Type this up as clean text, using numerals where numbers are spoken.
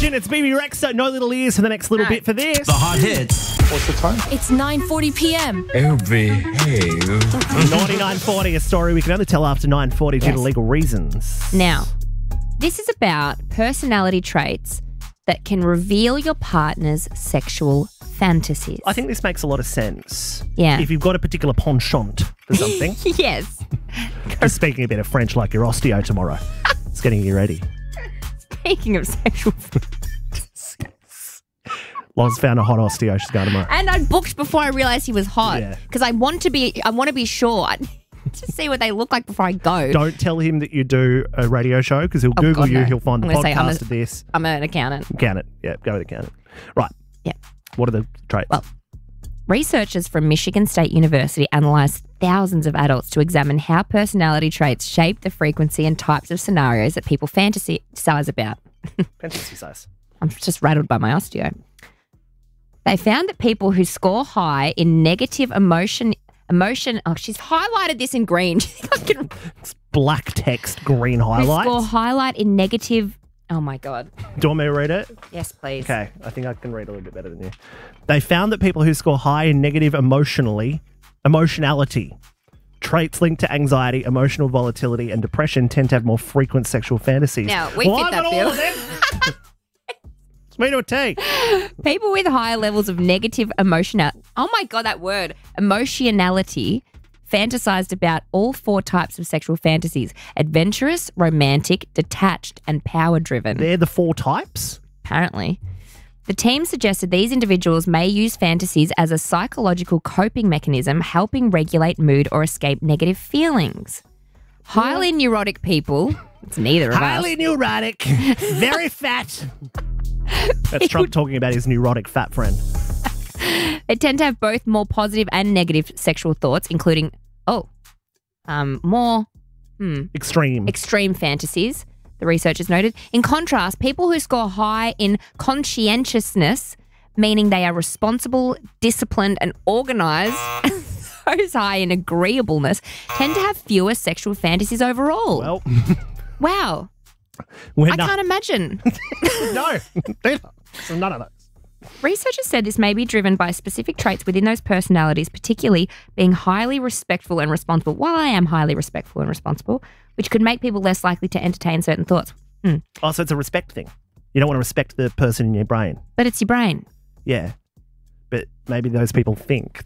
Virgin, it's BB Rexa. No little ears for the next little bit for this. The hot hits. What's the time? It's 9:40 p.m. Oh, behave. 9940, a story we can only tell after 9:40 due to Yes. legal reasons. Now, this is about personality traits that can reveal your partner's sexual fantasies. I think this makes a lot of sense. Yeah. If you've got a particular penchant for something. Yes. Just speaking a bit of French like your osteo tomorrow. It's getting you ready. Speaking of sexual fantasies. Loz found a hot osteo. She's going tomorrow. And I booked before I realised he was hot. Yeah. Because I want to be sure. To see what they look like before I go. Don't tell him that you do a radio show because he'll Google God, you. no. He'll find the I'm gonna say podcast of this. I'm an accountant. Accountant. Yeah, go with accountant. Right. Yeah. What are the traits? Well, researchers from Michigan State University analysed thousands of adults to examine how personality traits shape the frequency and types of scenarios that people fantasize about. Fantasy size. I'm just rattled by my osteo. They found that people who score high in negative emotion. Oh, she's highlighted this in green. It's black text, green Who highlights. score highlight in negative. Oh my God. Do you want me to read it? Yes, please. Okay, I think I can read a little bit better than you. They found that people who score high in negative emotionality, traits linked to anxiety, emotional volatility, and depression tend to have more frequent sexual fantasies. Now, we well, fit I've that got bill. all of them. It's me to a T. People with higher levels of negative emotionality. Oh my God, that word. Emotionality fantasized about all four types of sexual fantasies: adventurous, romantic, detached, and power-driven. They're the four types? Apparently. The team suggested these individuals may use fantasies as a psychological coping mechanism, helping regulate mood or escape negative feelings. Highly neurotic people, it's neither of us. Highly neurotic, very fat. That's Trump talking about his neurotic fat friend. They tend to have both more positive and negative sexual thoughts, including, more extreme fantasies, the researchers noted. In contrast, people who score high in conscientiousness, meaning they are responsible, disciplined, and organised, those high in agreeableness, tend to have fewer sexual fantasies overall. Well, Wow. we're I not. can't imagine. No, so none of those. Researchers said this may be driven by specific traits within those personalities, particularly being highly respectful and responsible. Well, I am highly respectful and responsible, which could make people less likely to entertain certain thoughts. Oh, so it's a respect thing. You don't want to respect the person in your brain. But it's your brain. Yeah. But maybe those people think